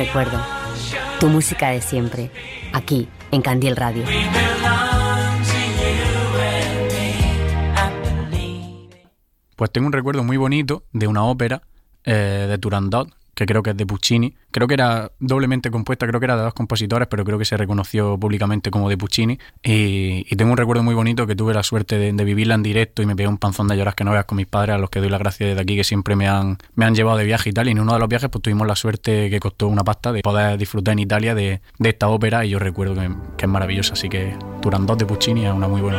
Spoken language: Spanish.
Recuerdo, tu música de siempre, aquí, en Candil Radio. Pues tengo un recuerdo muy bonito de una ópera de Turandot, que creo que es de Puccini. Creo que era doblemente compuesta, creo que era de dos compositores, pero creo que se reconoció públicamente como de Puccini. Y tengo un recuerdo muy bonito que tuve la suerte de vivirla en directo y me pegué un panzón de llorar que no veas con mis padres, a los que doy las gracias desde aquí, que siempre me han llevado de viaje y tal. Y en uno de los viajes pues tuvimos la suerte, que costó una pasta, de poder disfrutar en Italia de esta ópera, y yo recuerdo que es maravillosa. Así que Turandot de Puccini es una muy buena.